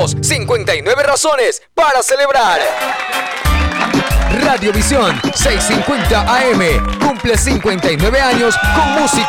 Somos 59 razones para celebrar. Radiovisión 650 AM cumple 59 años con música